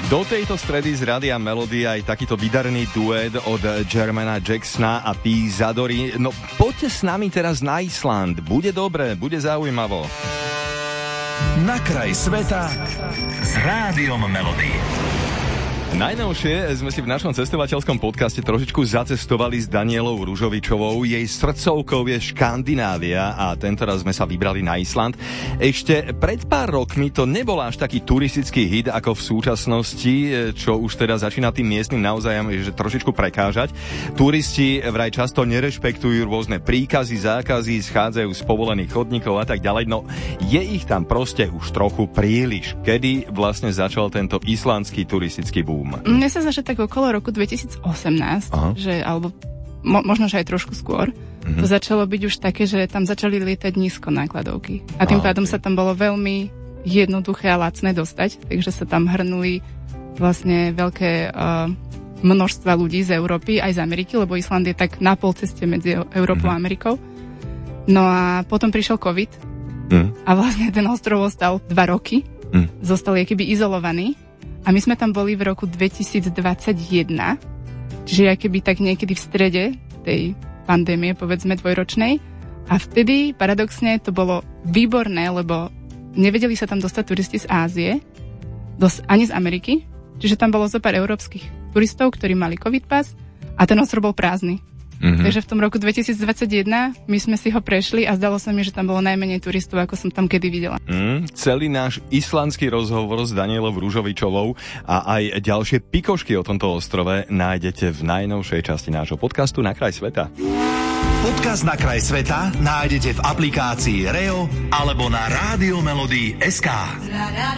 Do tejto stredy z Rádia Melody aj takýto vydarený duet od Jermaina Jacksona a P. Zadori. No poďte s nami teraz na Island. Bude dobre, bude zaujímavo. Na kraj sveta s Rádiom Melody. Najnovšie sme si v našom cestovateľskom podcaste trošičku zacestovali s Danielou Ružovičovou. Jej srdcovkou je Škandinávia a tentoraz sme sa vybrali na Island. Ešte pred pár rokmi to nebol až taký turistický hit ako v súčasnosti, čo už teda začína tým miestnym naozaj že trošičku prekážať. Turisti vraj často nerešpektujú rôzne príkazy, zákazy, schádzajú z povolených chodníkov a tak ďalej. No je ich tam proste už trochu príliš. Kedy vlastne začal tento islandský turistický boom? Mne sa zdá, že tak okolo roku 2018, že, alebo možno, že aj trošku skôr, to začalo byť už také, že tam začali lietať nízko nákladovky. A tým pádom sa tam bolo veľmi jednoduché a lacné dostať, takže sa tam hrnuli vlastne veľké množstva ľudí z Európy, aj z Ameriky, lebo Island je tak na pol ceste medzi Európou a Amerikou. No a potom prišiel COVID a vlastne ten ostrov ostal 2 roky, zostal akoby izolovaný. A my sme tam boli v roku 2021, čiže akoby tak niekedy v strede tej pandémie, povedzme dvojročnej. A vtedy, paradoxne, to bolo výborné, lebo nevedeli sa tam dostať turisti z Ázie, ani z Ameriky. Čiže tam bolo zo pár európskych turistov, ktorí mali COVID pass a ten ostrov bol prázdny. Takže v tom roku 2021 my sme si ho prešli a zdalo sa mi, že tam bolo najmenej turistov, ako som tam kedy videla. Celý náš islandský rozhovor s Danielou Ružovičovou a aj ďalšie pikošky o tomto ostrove nájdete v najnovšej časti nášho podcastu Na kraj sveta. Podcast Na kraj sveta nájdete v aplikácii REO alebo na RadioMelody.sk.